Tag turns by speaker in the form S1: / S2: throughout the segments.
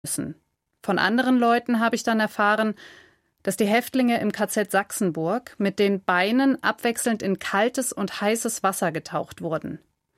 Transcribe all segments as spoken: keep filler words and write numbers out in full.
S1: müssen. Von anderen Leuten habe ich dann erfahren, dass die Häftlinge im K Z Sachsenburg mit den Beinen abwechselnd in kaltes und heißes Wasser getaucht wurden.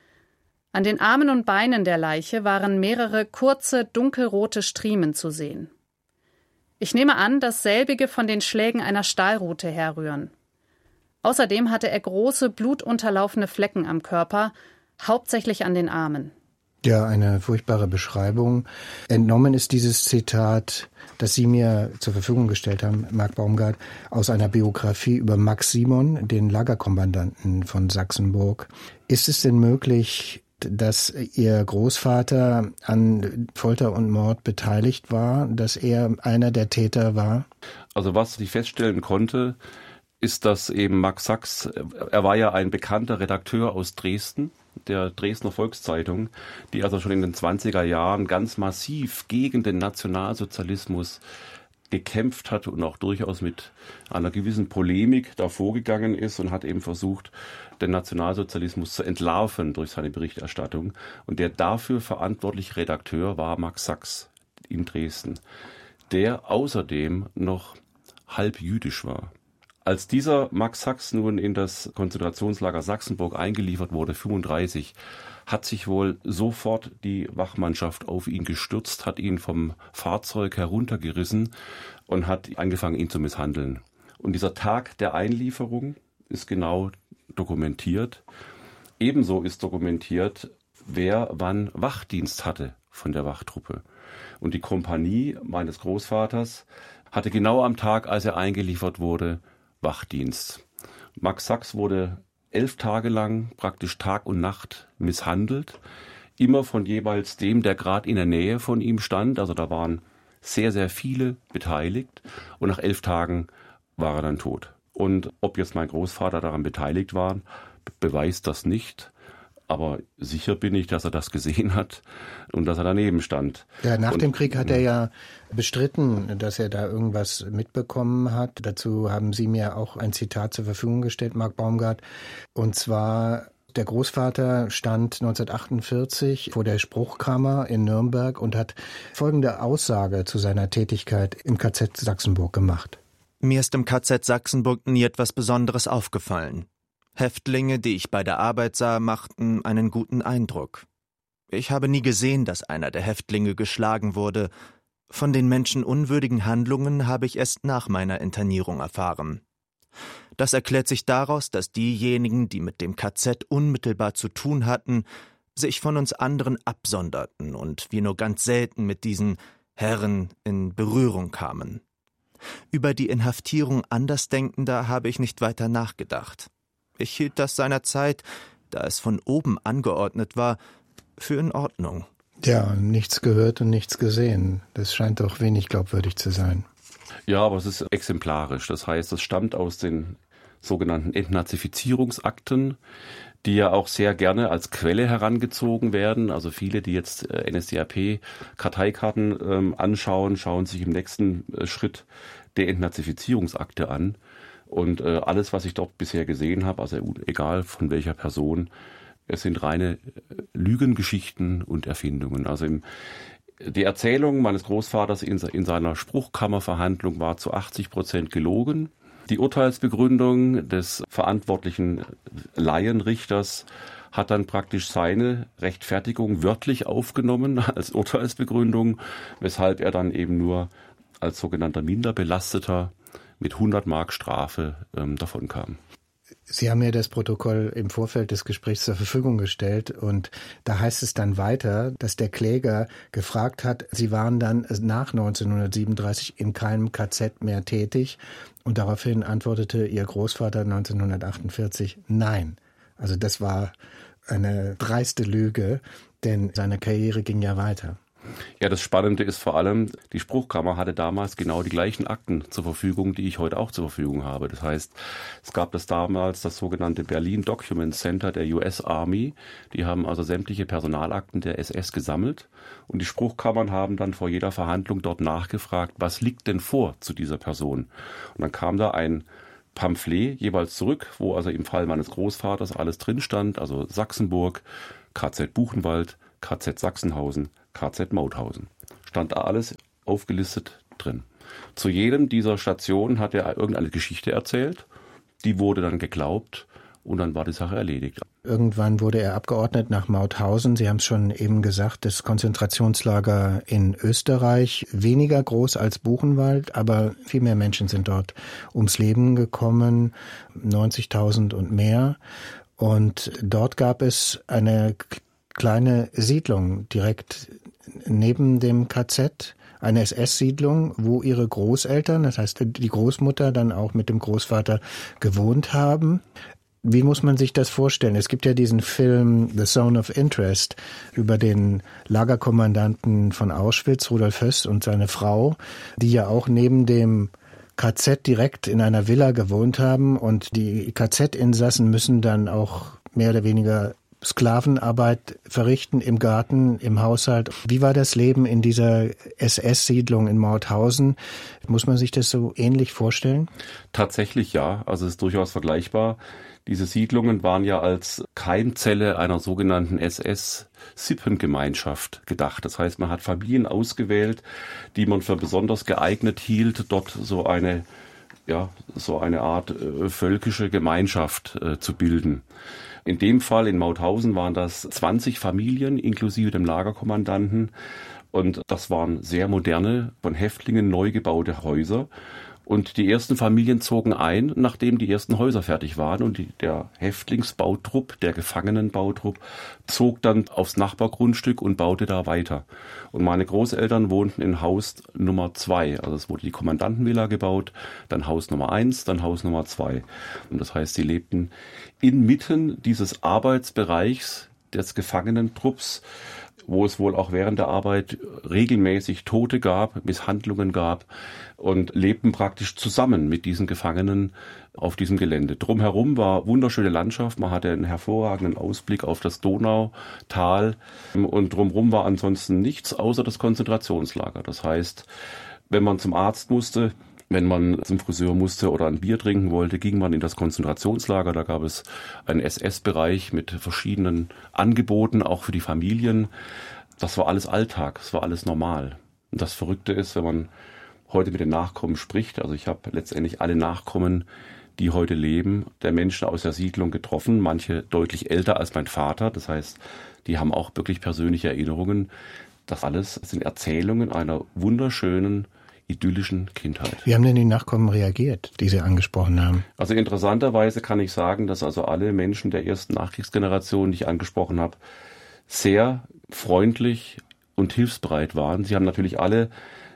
S1: An den Armen und Beinen der Leiche waren mehrere kurze, dunkelrote Striemen zu sehen. Ich nehme an, dass selbige von den Schlägen einer Stahlrute herrühren. Außerdem hatte er große, blutunterlaufene Flecken am Körper, hauptsächlich an den Armen.
S2: Ja, eine furchtbare Beschreibung. Entnommen ist dieses Zitat, das Sie mir zur Verfügung gestellt haben, Marc Baumgart, aus einer Biografie über Max Simon, den Lagerkommandanten von Sachsenburg. Ist es denn möglich, dass Ihr Großvater an Folter und Mord beteiligt war, dass er einer der Täter war?
S3: Also was ich feststellen konnte, ist, dass eben Max Sachs, er war ja ein bekannter Redakteur aus Dresden, der Dresdner Volkszeitung, die also schon in den zwanziger Jahren ganz massiv gegen den Nationalsozialismus gekämpft hat und auch durchaus mit einer gewissen Polemik da vorgegangen ist und hat eben versucht, den Nationalsozialismus zu entlarven durch seine Berichterstattung. Und der dafür verantwortliche Redakteur war Max Sachs in Dresden, der außerdem noch halb jüdisch war. Als dieser Max Sachs nun in das Konzentrationslager Sachsenburg eingeliefert wurde, fünfunddreißig, hat sich wohl sofort die Wachmannschaft auf ihn gestürzt, hat ihn vom Fahrzeug heruntergerissen und hat angefangen, ihn zu misshandeln. Und dieser Tag der Einlieferung ist genau dokumentiert. Ebenso ist dokumentiert, wer wann Wachdienst hatte von der Wachtruppe. Und die Kompanie meines Großvaters hatte genau am Tag, als er eingeliefert wurde, Wachdienst. Max Sachs wurde elf Tage lang praktisch Tag und Nacht misshandelt, immer von jeweils dem, der gerade in der Nähe von ihm stand. Also da waren sehr, sehr viele beteiligt und nach elf Tagen war er dann tot. Und ob jetzt mein Großvater daran beteiligt war, beweist das nicht. Aber sicher bin ich, dass er das gesehen hat und dass er daneben stand.
S2: Ja, nach
S3: und,
S2: dem Krieg hat er ja bestritten, dass er da irgendwas mitbekommen hat. Dazu haben Sie mir auch ein Zitat zur Verfügung gestellt, Marc Baumgart. Und zwar, der Großvater stand neunzehnhundertachtundvierzig vor der Spruchkammer in Nürnberg und hat folgende Aussage zu seiner Tätigkeit im K Z Sachsenburg gemacht.
S4: Mir ist im K Z Sachsenburg nie etwas Besonderes aufgefallen. Häftlinge, die ich bei der Arbeit sah, machten einen guten Eindruck. Ich habe nie gesehen, dass einer der Häftlinge geschlagen wurde. Von den menschenunwürdigen Handlungen habe ich erst nach meiner Internierung erfahren. Das erklärt sich daraus, dass diejenigen, die mit dem K Z unmittelbar zu tun hatten, sich von uns anderen absonderten und wir nur ganz selten mit diesen Herren in Berührung kamen. Über die Inhaftierung Andersdenkender habe ich nicht weiter nachgedacht. Ich hielt das seinerzeit, da es von oben angeordnet war, für in Ordnung.
S2: Ja, nichts gehört und nichts gesehen. Das scheint doch wenig glaubwürdig zu sein.
S3: Ja, aber es ist exemplarisch. Das heißt, es stammt aus den sogenannten Entnazifizierungsakten, die ja auch sehr gerne als Quelle herangezogen werden. Also viele, die jetzt N S D A P-Karteikarten ähm, anschauen, schauen sich im nächsten äh, Schritt der Entnazifizierungsakte an. Und äh, alles, was ich dort bisher gesehen habe, also egal von welcher Person, es sind reine äh, Lügengeschichten und Erfindungen. Also im, die Erzählung meines Großvaters in, in seiner Spruchkammerverhandlung war zu achtzig Prozent gelogen. Die Urteilsbegründung des verantwortlichen Laienrichters hat dann praktisch seine Rechtfertigung wörtlich aufgenommen als Urteilsbegründung, weshalb er dann eben nur als sogenannter Minderbelasteter mit hundert Mark Strafe ähm, davon kam.
S2: Sie haben mir das Protokoll im Vorfeld des Gesprächs zur Verfügung gestellt und da heißt es dann weiter, dass der Kläger gefragt hat, Sie waren dann nach neunzehnhundertsiebenunddreißig in keinem K Z mehr tätig und daraufhin antwortete Ihr Großvater neunzehnhundertachtundvierzig nein. Also das war eine dreiste Lüge, denn seine Karriere ging ja weiter.
S3: Ja, das Spannende ist vor allem, die Spruchkammer hatte damals genau die gleichen Akten zur Verfügung, die ich heute auch zur Verfügung habe. Das heißt, es gab das damals das sogenannte Berlin Document Center der U S Army. Die haben also sämtliche Personalakten der S S gesammelt und die Spruchkammern haben dann vor jeder Verhandlung dort nachgefragt, was liegt denn vor zu dieser Person? Und dann kam da ein Pamphlet jeweils zurück, wo also im Fall meines Großvaters alles drin stand, also Sachsenburg, K Z Buchenwald, K Z Sachsenhausen, K Z Mauthausen. stand da alles aufgelistet drin. Zu jedem dieser Stationen hat er irgendeine Geschichte erzählt, die wurde dann geglaubt und dann war die Sache erledigt.
S2: Irgendwann wurde er Abgeordnet nach Mauthausen. Sie haben es schon eben gesagt, das Konzentrationslager in Österreich, weniger groß als Buchenwald, aber viel mehr Menschen sind dort ums Leben gekommen, neunzigtausend und mehr. Und dort gab es eine kleine Siedlung direkt neben dem K Z, eine S S-Siedlung, wo ihre Großeltern, das heißt die Großmutter, dann auch mit dem Großvater gewohnt haben. Wie muss man sich das vorstellen? Es gibt ja diesen Film The Zone of Interest über den Lagerkommandanten von Auschwitz, Rudolf Höss, und seine Frau, die ja auch neben dem K Z direkt in einer Villa gewohnt haben. Und die K Z-Insassen müssen dann auch mehr oder weniger Sklavenarbeit verrichten im Garten, im Haushalt. Wie war das Leben in dieser S S-Siedlung in Mauthausen? Muss man sich das so ähnlich vorstellen?
S3: Tatsächlich ja, also es ist durchaus vergleichbar. Diese Siedlungen waren ja als Keimzelle einer sogenannten S S-Sippengemeinschaft gedacht. Das heißt, man hat Familien ausgewählt, die man für besonders geeignet hielt, dort so eine, ja, so eine Art äh, völkische Gemeinschaft äh, zu bilden. In dem Fall in Mauthausen waren das zwanzig Familien inklusive dem Lagerkommandanten und das waren sehr moderne, von Häftlingen neu gebaute Häuser. Und die ersten Familien zogen ein, nachdem die ersten Häuser fertig waren. Und die, der Häftlingsbautrupp, der Gefangenenbautrupp, zog dann aufs Nachbargrundstück und baute da weiter. Und meine Großeltern wohnten in Haus Nummer zwei. Also es wurde die Kommandantenvilla gebaut, dann Haus Nummer eins, dann Haus Nummer zwei. Und das heißt, sie lebten inmitten dieses Arbeitsbereichs des Gefangenentrupps, wo es wohl auch während der Arbeit regelmäßig Tote gab, Misshandlungen gab und lebten praktisch zusammen mit diesen Gefangenen auf diesem Gelände. Drumherum war wunderschöne Landschaft, man hatte einen hervorragenden Ausblick auf das Donautal und drumherum war ansonsten nichts außer das Konzentrationslager. Das heißt, wenn man zum Arzt musste, wenn man zum Friseur musste oder ein Bier trinken wollte, ging man in das Konzentrationslager. Da gab es einen S S-Bereich mit verschiedenen Angeboten, auch für die Familien. Das war alles Alltag, das war alles normal. Und das Verrückte ist, wenn man heute mit den Nachkommen spricht, also ich habe letztendlich alle Nachkommen, die heute leben, der Menschen aus der Siedlung getroffen, manche deutlich älter als mein Vater. Das heißt, die haben auch wirklich persönliche Erinnerungen. Das alles sind Erzählungen einer wunderschönen, idyllischen Kindheit.
S2: Wie haben denn die Nachkommen reagiert, die Sie angesprochen haben?
S3: Also interessanterweise kann ich sagen, dass also alle Menschen der ersten Nachkriegsgeneration, die ich angesprochen habe, sehr freundlich und hilfsbereit waren. Sie haben natürlich alle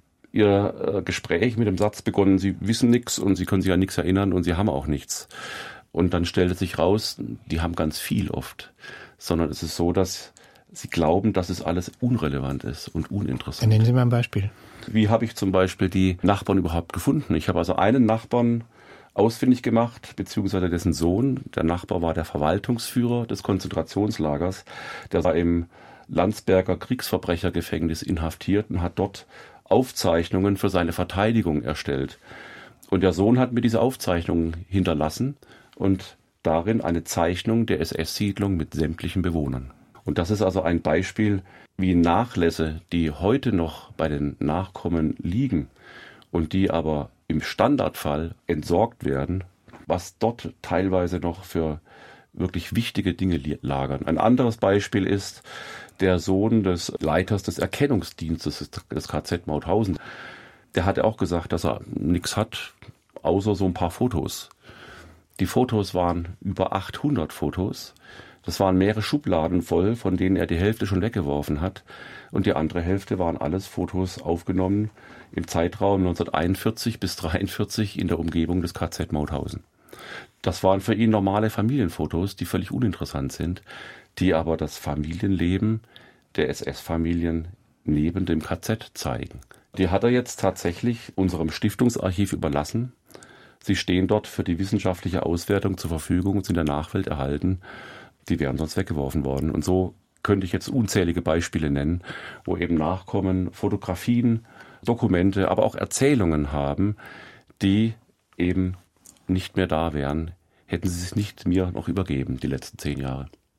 S3: ihr äh, Gespräch mit dem Satz begonnen, sie wissen nichts und sie können sich an nichts erinnern und sie haben auch nichts. Und dann stellte sich raus, die haben ganz viel oft. Sondern es ist so, dass sie glauben, dass es alles unrelevant ist und uninteressant.
S2: Nennen Sie mal ein Beispiel.
S3: Wie habe ich zum Beispiel die Nachbarn überhaupt gefunden? Ich habe also einen Nachbarn ausfindig gemacht, beziehungsweise dessen Sohn. Der Nachbar war der Verwaltungsführer des Konzentrationslagers. Der war im Landsberger Kriegsverbrechergefängnis inhaftiert und hat dort Aufzeichnungen für seine Verteidigung erstellt. Und der Sohn hat mir diese Aufzeichnungen hinterlassen und darin eine Zeichnung der S S-Siedlung mit sämtlichen Bewohnern. Und das ist also ein Beispiel, wie Nachlässe, die heute noch bei den Nachkommen liegen und die aber im Standardfall entsorgt werden, was dort teilweise noch für wirklich wichtige Dinge lagern. Ein anderes Beispiel ist der Sohn des Leiters des Erkennungsdienstes des K Z Mauthausen. Der hatte auch gesagt, dass er nichts hat, außer so ein paar Fotos. Die Fotos waren über achthundert Fotos. Das waren mehrere Schubladen voll, von denen er die Hälfte schon weggeworfen hat. Und die andere Hälfte waren alles Fotos aufgenommen im Zeitraum neunzehnhunderteinundvierzig bis dreiundvierzig in der Umgebung des K Z Mauthausen. Das waren für ihn normale Familienfotos, die völlig uninteressant sind, die aber das Familienleben der S S-Familien neben dem K Z zeigen. Die hat er jetzt tatsächlich unserem Stiftungsarchiv überlassen. Sie stehen dort für die wissenschaftliche Auswertung zur Verfügung und sind der Nachwelt erhalten. Die wären sonst weggeworfen worden. Und so könnte ich jetzt unzählige Beispiele nennen, wo eben Nachkommen Fotografien, Dokumente, aber auch Erzählungen haben, die eben nicht mehr da wären, hätten sie es nicht mir noch übergeben, die letzten zehn Jahre.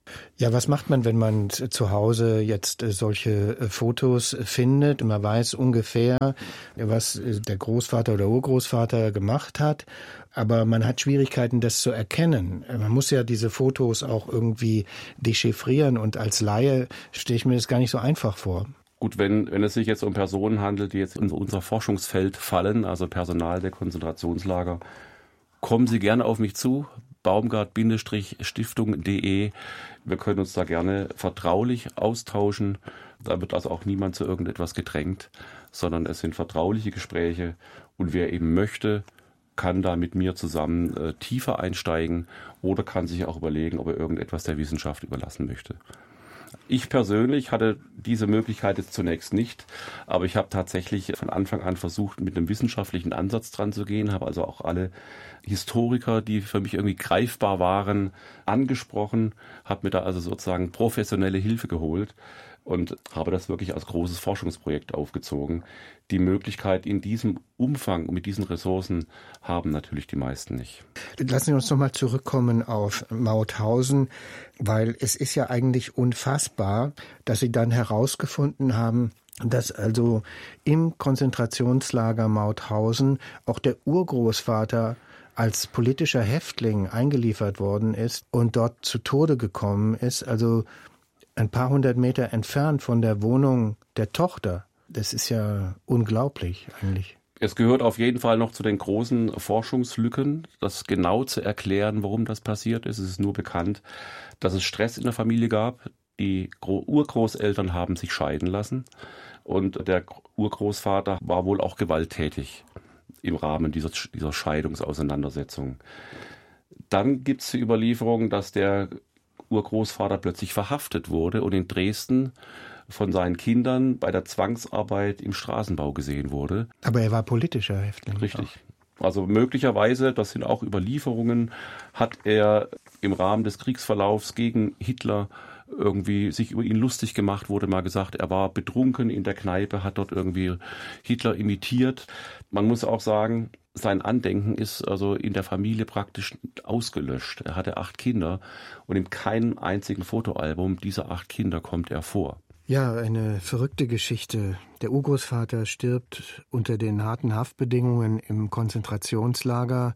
S2: Ja, was macht man, wenn man zu Hause jetzt solche Fotos findet? Man weiß ungefähr, was der Großvater oder Urgroßvater gemacht hat, aber man hat Schwierigkeiten, das zu erkennen. Man muss ja diese Fotos auch irgendwie dechiffrieren und als Laie stelle ich mir das gar nicht so einfach vor.
S3: Gut, wenn, wenn es sich jetzt um Personen handelt, die jetzt in unser Forschungsfeld fallen, also Personal der Konzentrationslager, kommen Sie gerne auf mich zu. Baumgart Stiftung punkt de. Wir können uns da gerne vertraulich austauschen. Da wird also auch niemand zu irgendetwas gedrängt, sondern es sind vertrauliche Gespräche. Und wer eben möchte, kann da mit mir zusammen äh, tiefer einsteigen oder kann sich auch überlegen, ob er irgendetwas der Wissenschaft überlassen möchte. Ich persönlich hatte diese Möglichkeit jetzt zunächst nicht, aber ich habe tatsächlich von Anfang an versucht, mit einem wissenschaftlichen Ansatz dran zu gehen, habe also auch alle Historiker, die für mich irgendwie greifbar waren, angesprochen, habe mir da also sozusagen professionelle Hilfe geholt und habe das wirklich als großes Forschungsprojekt aufgezogen. Die Möglichkeit in diesem Umfang und mit diesen Ressourcen haben natürlich die meisten nicht.
S2: Lassen Sie uns nochmal zurückkommen auf Mauthausen, weil es ist ja eigentlich unfassbar, dass Sie dann herausgefunden haben, dass also im Konzentrationslager Mauthausen auch der Urgroßvater als politischer Häftling eingeliefert worden ist und dort zu Tode gekommen ist, also ein paar hundert Meter entfernt von der Wohnung der Tochter. Das ist ja unglaublich eigentlich.
S3: Es gehört auf jeden Fall noch zu den großen Forschungslücken, das genau zu erklären, warum das passiert ist. Es ist nur bekannt, dass es Stress in der Familie gab. Die Urgroßeltern haben sich scheiden lassen und der Urgroßvater war wohl auch gewalttätig im Rahmen dieser, dieser Scheidungsauseinandersetzung. Dann gibt es die Überlieferung, dass der Urgroßvater plötzlich verhaftet wurde und in Dresden von seinen Kindern bei der Zwangsarbeit im Straßenbau gesehen wurde.
S2: Aber er war politischer Häftling.
S3: Richtig. Also möglicherweise, das sind auch Überlieferungen, hat er im Rahmen des Kriegsverlaufs gegen Hitler irgendwie sich über ihn lustig gemacht, wurde mal gesagt, er war betrunken in der Kneipe, hat dort irgendwie Hitler imitiert. Man muss auch sagen, sein Andenken ist also in der Familie praktisch ausgelöscht. Er hatte acht Kinder und in keinem einzigen Fotoalbum dieser acht Kinder kommt er vor.
S2: Ja, eine verrückte Geschichte. Der Urgroßvater stirbt unter den harten Haftbedingungen im Konzentrationslager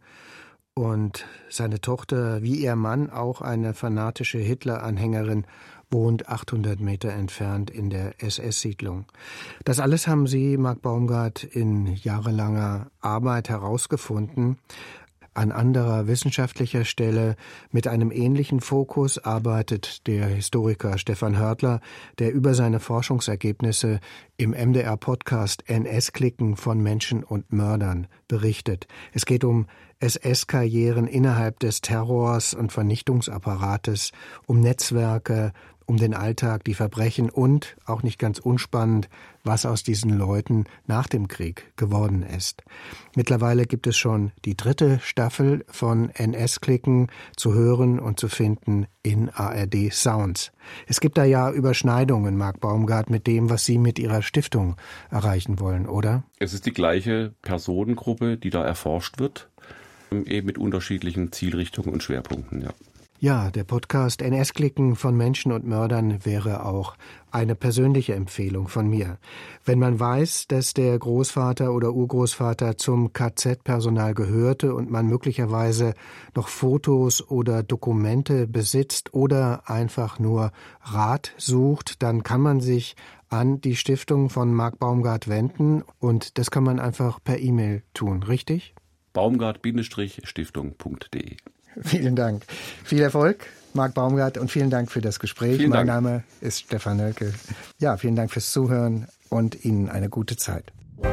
S2: und seine Tochter, wie ihr Mann, auch eine fanatische Hitler-Anhängerin, wohnt achthundert Meter entfernt in der S S-Siedlung. Das alles haben Sie, Marc Baumgart, in jahrelanger Arbeit herausgefunden. An anderer wissenschaftlicher Stelle mit einem ähnlichen Fokus arbeitet der Historiker Stefan Hörtler, der über seine Forschungsergebnisse im M D R-Podcast N S-Klicken von Menschen und Mördern berichtet. Es geht um S S-Karrieren innerhalb des Terrors und Vernichtungsapparates, um Netzwerke, um den Alltag, die Verbrechen und, auch nicht ganz unspannend, was aus diesen Leuten nach dem Krieg geworden ist. Mittlerweile gibt es schon die dritte Staffel von N S-Klicken zu hören und zu finden in A R D Sounds. Es gibt da ja Überschneidungen, Marc Baumgart, mit dem, was Sie mit Ihrer Stiftung erreichen wollen, oder?
S3: Es ist die gleiche Personengruppe, die da erforscht wird, eben mit unterschiedlichen Zielrichtungen und Schwerpunkten, ja.
S2: Ja, der Podcast N S-Klicken von Menschen und Mördern wäre auch eine persönliche Empfehlung von mir. Wenn man weiß, dass der Großvater oder Urgroßvater zum K Z-Personal gehörte und man möglicherweise noch Fotos oder Dokumente besitzt oder einfach nur Rat sucht, dann kann man sich an die Stiftung von Marc Baumgart wenden und das kann man einfach per E-Mail tun, richtig?
S3: Baumgart Stiftung punkt de.
S2: Vielen Dank. Viel Erfolg, Marc Baumgart, und vielen Dank für das Gespräch.
S3: Vielen
S2: mein
S3: Dank.
S2: Name ist Stefan Nölke. Ja, vielen Dank fürs Zuhören und Ihnen eine gute Zeit.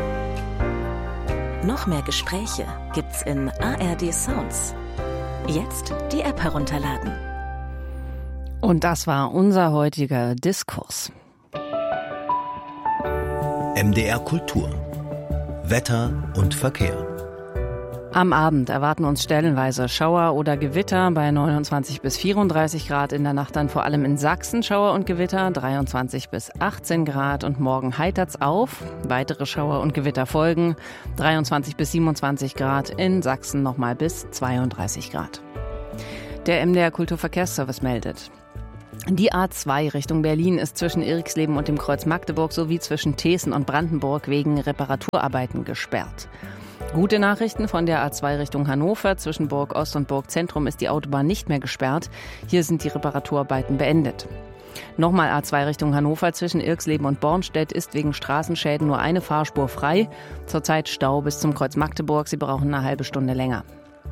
S5: Noch mehr Gespräche gibt's in A R D Sounds. Jetzt die App herunterladen.
S6: Und das war unser heutiger Diskurs.
S7: M D R Kultur. Wetter und Verkehr.
S6: Am Abend erwarten uns stellenweise Schauer oder Gewitter bei neunundzwanzig bis vierunddreißig Grad. In der Nacht dann vor allem in Sachsen Schauer und Gewitter, dreiundzwanzig bis achtzehn Grad. Und morgen heitert's auf. Weitere Schauer und Gewitter folgen, dreiundzwanzig bis siebenundzwanzig Grad. In Sachsen nochmal bis zweiunddreißig Grad. Der M D R Kulturverkehrsservice meldet: Die A zwei Richtung Berlin ist zwischen Irxleben und dem Kreuz Magdeburg sowie zwischen Theesen und Brandenburg wegen Reparaturarbeiten gesperrt. Gute Nachrichten: von der A zwei Richtung Hannover zwischen Burg Ost und Burg Zentrum ist die Autobahn nicht mehr gesperrt. Hier sind die Reparaturarbeiten beendet. Nochmal A zwei Richtung Hannover zwischen Irxleben und Bornstedt ist wegen Straßenschäden nur eine Fahrspur frei. Zurzeit Stau bis zum Kreuz Magdeburg. Sie brauchen eine halbe Stunde länger.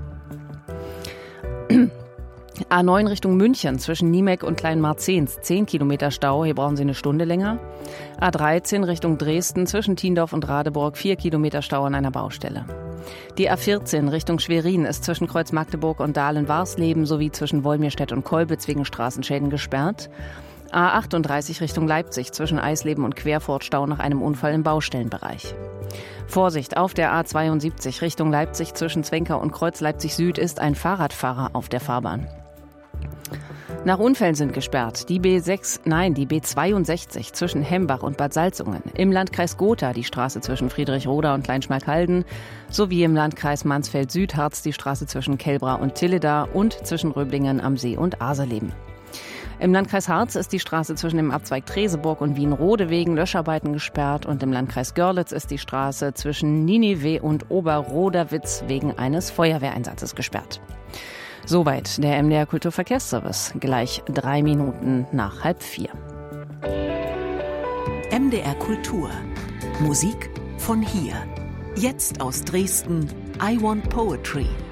S6: A neun Richtung München zwischen Niemeck und Kleinmarzens, zehn Kilometer Stau, hier brauchen Sie eine Stunde länger. A dreizehn Richtung Dresden zwischen Tiendorf und Radeburg, vier Kilometer Stau an einer Baustelle. Die A vierzehn Richtung Schwerin ist zwischen Kreuz Magdeburg und Dahlen-Warsleben sowie zwischen Wolmirstedt und Kolbitz wegen Straßenschäden gesperrt. A achtunddreißig Richtung Leipzig zwischen Eisleben und Querfurt, Stau nach einem Unfall im Baustellenbereich. Vorsicht, auf der A zweiundsiebzig Richtung Leipzig zwischen Zwenker und Kreuz Leipzig Süd ist ein Fahrradfahrer auf der Fahrbahn. Nach Unfällen sind gesperrt die B sechs, nein, die B zweiundsechzig zwischen Hembach und Bad Salzungen, im Landkreis Gotha die Straße zwischen Friedrichroda und Kleinschmalkalden, sowie im Landkreis Mansfeld-Südharz die Straße zwischen Kelbra und Tilleda und zwischen Röblingen am See und Aserleben. Im Landkreis Harz ist die Straße zwischen dem Abzweig Treseburg und Wienrode wegen Löscharbeiten gesperrt und im Landkreis Görlitz ist die Straße zwischen Ninive und Oberroderwitz wegen eines Feuerwehreinsatzes gesperrt. Soweit der M D R Kulturverkehrsservice, gleich drei Minuten nach halb vier.
S8: M D R Kultur. Musik von hier. Jetzt aus Dresden, I Want Poetry.